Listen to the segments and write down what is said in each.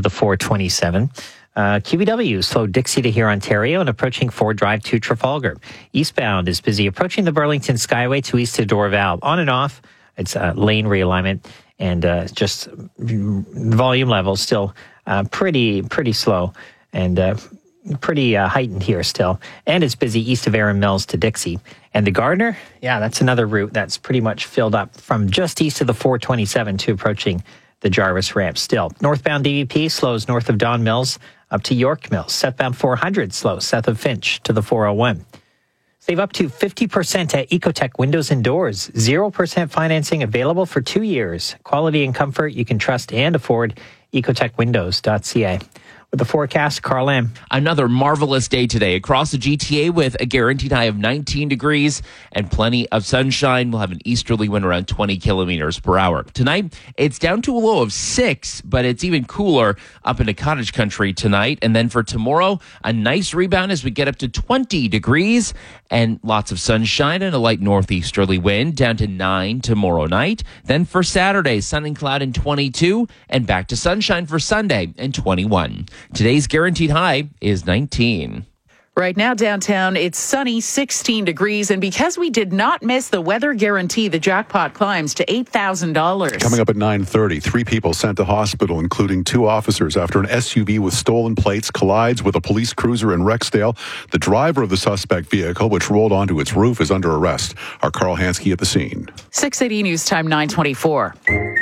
the 427. QEW slow Dixie to here, Ontario, and approaching Ford Drive to Trafalgar. Eastbound is busy approaching the Burlington Skyway to east to Dorval. On and off, it's lane realignment, and just volume level still pretty slow and pretty heightened here still. And it's busy east of Erin Mills to Dixie. And the Gardner, that's another route that's pretty much filled up from just east of the 427 to approaching the Jarvis ramp still. Northbound DVP slows north of Don Mills up to York Mills. Southbound 400 slows south of Finch to the 401. Save up to 50% at Ecotech Windows and Doors. 0% financing available for 2 years. Quality and comfort you can trust and afford. EcotechWindows.ca. With the forecast, Carl Lamb. Another marvelous day today across the GTA with a guaranteed high of 19 degrees and plenty of sunshine. We'll have an easterly wind around 20 kilometers per hour. Tonight, it's down to a low of 6, but it's even cooler up into cottage country tonight. And then for tomorrow, a nice rebound as we get up to 20 degrees and lots of sunshine and a light northeasterly wind down to 9 tomorrow night. Then for Saturday, sun and cloud and 22 and back to sunshine for Sunday and 21. Today's guaranteed high is 19. Right now downtown, it's sunny, 16 degrees. And because we did not miss the weather guarantee, the jackpot climbs to $8,000. Coming up at 9:30, 3 people sent to hospital, including 2 officers, after an SUV with stolen plates collides with a police cruiser in Rexdale. The driver of the suspect vehicle, which rolled onto its roof, is under arrest. Our Carl Hansky at the scene. 680 News Time 924.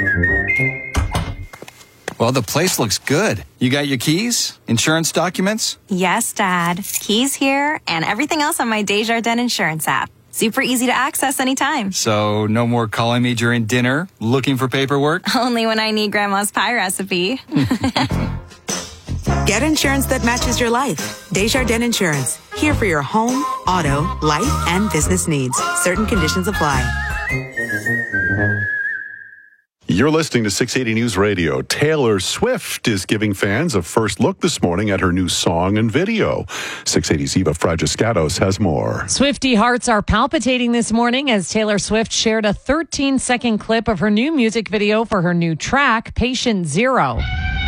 Well, the place looks good. You got your keys? Insurance documents? Yes, Dad. Keys here and everything else on my Desjardins Insurance app. Super easy to access anytime. So no more calling me during dinner, looking for paperwork? Only when I need Grandma's pie recipe. Get insurance that matches your life. Desjardins Insurance. Here for your home, auto, life, and business needs. Certain conditions apply. You're listening to 680 News Radio. Taylor Swift is giving fans a first look this morning at her new song and video. 680's Eva Fragiscatos has more. Swiftie hearts are palpitating this morning as Taylor Swift shared a 13-second clip of her new music video for her new track, Patient Zero.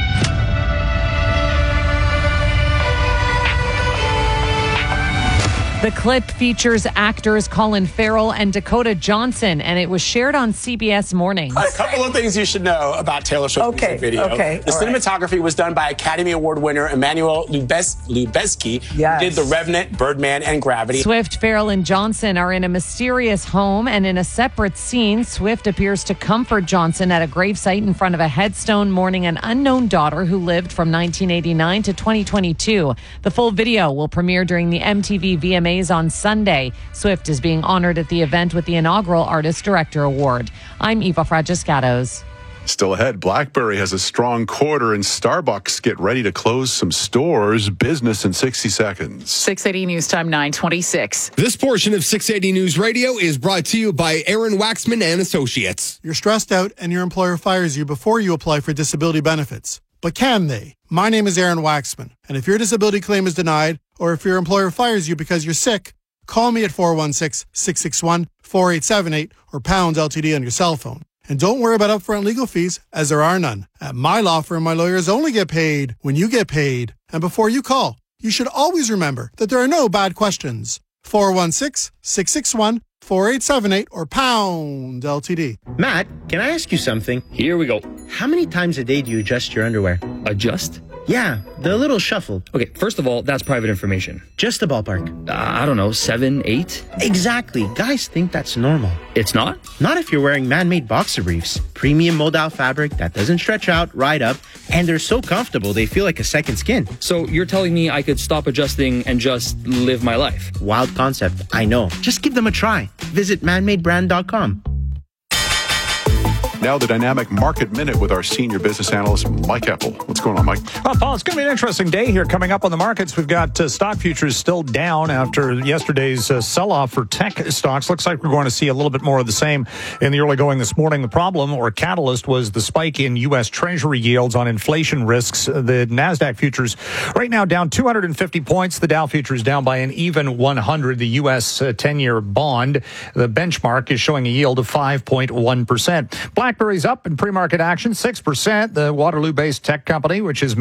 The clip features actors Colin Farrell and Dakota Johnson, and it was shared on CBS Mornings. A couple of things you should know about Taylor Swift's music video. The cinematography was done by Academy Award winner Emmanuel Lubezki, who did The Revenant, Birdman, and Gravity. Swift, Farrell, and Johnson are in a mysterious home, and in a separate scene, Swift appears to comfort Johnson at a gravesite in front of a headstone mourning an unknown daughter who lived from 1989 to 2022. The full video will premiere during the MTV VMAs on Sunday. Swift is being honored at the event with the inaugural Artist Director Award. I'm Eva Fragiscatos. Still ahead, BlackBerry has a strong quarter and Starbucks get ready to close some stores. Business in 60 seconds. 680 News Time 926. This portion of 680 News Radio is brought to you by Aaron Waxman and Associates. You're stressed out and your employer fires you before you apply for disability benefits. But can they? My name is Aaron Waxman, and if your disability claim is denied, or if your employer fires you because you're sick, call me at 416-661-4878 or pound LTD on your cell phone. And don't worry about upfront legal fees, as there are none. At my law firm, my lawyers only get paid when you get paid. And before you call, you should always remember that there are no bad questions. 416-661-4878 or pound LTD. Matt, can I ask you something? Here we go. How many times a day do you adjust your underwear? Adjust? Yeah, the little shuffle. Okay, first of all, that's private information. Just a ballpark. I don't know, 7, 8? Exactly. Guys think that's normal. It's not? Not if you're wearing man-made boxer briefs. Premium modal fabric that doesn't stretch out, ride up, and they're so comfortable they feel like a second skin. So you're telling me I could stop adjusting and just live my life? Wild concept, I know. Just give them a try. Visit manmadebrand.com. Now the Dynamic Market Minute with our senior business analyst, Mike Eppel. What's going on, Mike? Well, Paul, it's going to be an interesting day here coming up on the markets. We've got stock futures still down after yesterday's sell-off for tech stocks. Looks like we're going to see a little bit more of the same in the early going this morning. The problem or catalyst was the spike in U.S. Treasury yields on inflation risks. The NASDAQ futures right now down 250 points. The Dow futures down by an even 100. The U.S. 10-year bond, the benchmark, is showing a yield of 5.1%. BlackBerry's up in pre-market action, 6%. The Waterloo-based tech company, which is